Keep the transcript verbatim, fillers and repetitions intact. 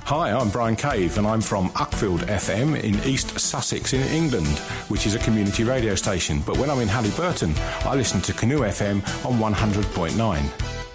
Hi, I'm Brian Cave and I'm from Uckfield F M in East Sussex in England, which is a community radio station. But when I'm in Halliburton, I listen to Canoe F M on one hundred point nine.